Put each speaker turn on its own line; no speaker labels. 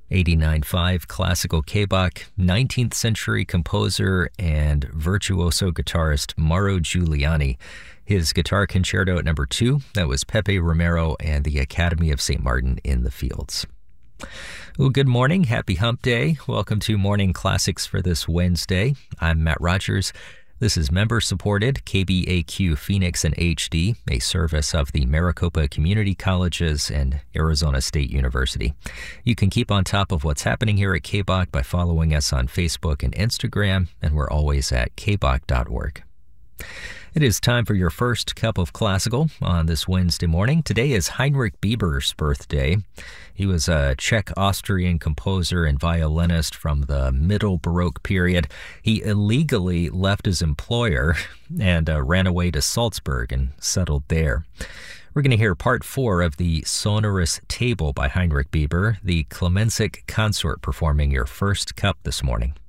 89.5 classical K-Bach, 19th century composer and virtuoso guitarist Mauro Giuliani. His guitar concerto at number 2, that was Pepe Romero and the Academy of St. Martin in the Fields. Well, good morning. Happy Hump Day. Welcome to Morning Classics for this Wednesday. I'm Matt Rogers. This is member-supported KBAQ Phoenix and HD, a service of the Maricopa Community Colleges and Arizona State University. You can keep on top of what's happening here at KBAQ by following us on Facebook and Instagram, and we're always at kbach.org. It is time for your first cup of classical on this Wednesday morning. Today is Heinrich Bieber's birthday. He was a Czech-Austrian composer and violinist from the Middle Baroque period. He illegally left his employer and ran away to Salzburg and settled there. We're going to hear part 4 of the Sonorous Table by Heinrich Bieber, the Clemensik Consort performing your first cup this morning.